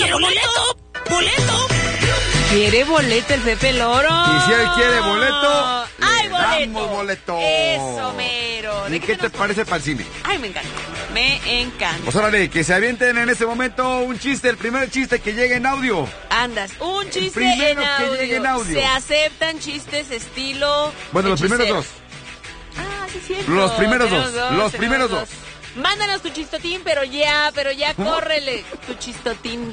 quiero boleto. ¡Boleto! ¿Quiere boleto el Pepe Loro? Y si él quiere boleto, ¡ay, le boleto! damos boleto. Eso, mero. ¿Y qué te parece para el cine? Ay, me encanta. Me encanta. Pues órale, que se avienten en este momento un chiste, el primer chiste que llegue en audio. Andas, un chiste primero en que audio. llegue en audio. Se aceptan chistes estilo Bueno, los primeros hechicero. dos. Ah, sí, cierto. Los primeros Tenemos dos. Los tenemos primeros dos. Mándanos tu chistotín, pero ya, córrele tu chistotín.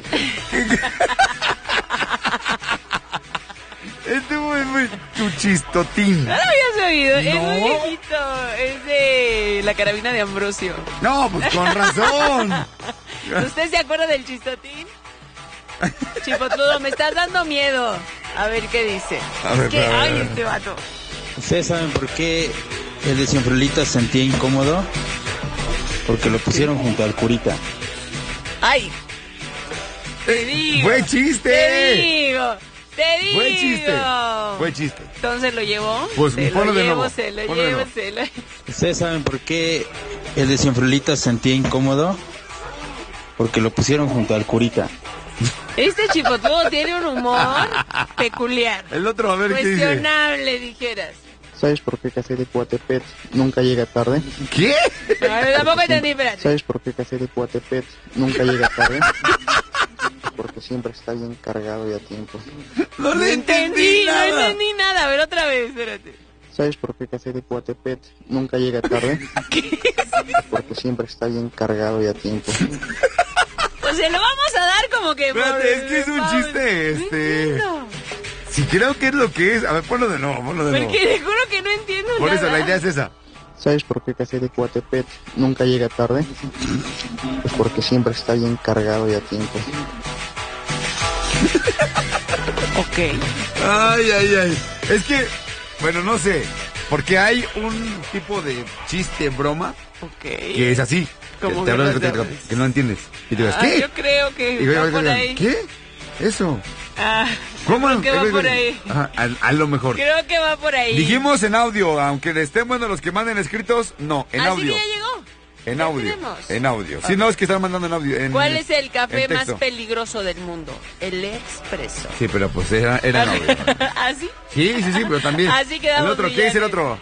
Estuvo muy tu chistotín. No lo habías oído, es No. muy viejito, es de la carabina de Ambrosio. No, pues con razón. ¿Usted se acuerda del chistotín? Chipotludo, me estás dando miedo. A ver qué dice. A ver, ¿Qué? a ver, Ay, a ver. este vato. ¿Ustedes saben por qué el de Cienfruelitas se sentía incómodo? Porque lo pusieron junto al curita. Ay, te digo. Buen chiste. Te digo. Buen chiste. Buen chiste. Entonces lo llevó. Pues se ponlo lo de llevo, nuevo. se lo Ponlo de llevo, nuevo. se lo... ¿Ustedes saben por qué el de Cienfruelitas se sentía incómodo? Porque lo pusieron junto al curita. Este chipotludo tiene un humor peculiar. El otro, a ver qué dice. Cuestionable, dijeras. ¿Sabes por qué Casete Cuatepet nunca llega tarde? ¿Qué? No, tampoco entendí, espérate. ¿Sabes por qué Casete Cuatepet nunca llega tarde? Porque siempre está bien cargado y a tiempo. No le entendí No nada. entendí nada. A ver, otra vez, espérate. ¿Sabes por qué Casete Cuatepet nunca llega tarde? Porque siempre está bien cargado y a tiempo. Pues se lo vamos a dar como que... Espérate, es que es un chiste, No entiendo. Si creo que es lo que es. A ver, ponlo de nuevo, ponlo de nuevo. Porque te juro que no entiendo Por nada. eso, la idea es esa. ¿Sabes por qué Casete Cuatepet nunca llega tarde? Pues porque siempre está bien cargado y a tiempo. Ok. Ay, ay, ay. Es que, bueno, no sé. Porque hay un tipo de chiste, broma, Ok. que es así. ¿Cómo Te hablo que de no que no entiendes. Y te digas, ¿qué? Yo creo que Y va por ahí. ¿qué? Eso. Ah, ¿Cómo? creo que va por ahí. Ajá, a lo mejor. Creo que va por ahí. Dijimos en audio, aunque estén buenos los que manden escritos, no, en Así audio. que ya llegó. En ya audio. tenemos. En audio. Si no, es que están mandando en audio. ¿Cuál es el café en más texto. peligroso del mundo? El expreso. Sí, pero pues era en audio. ¿Así? Sí, pero también. Así quedamos, El otro, ¿qué dice el villanes. otro?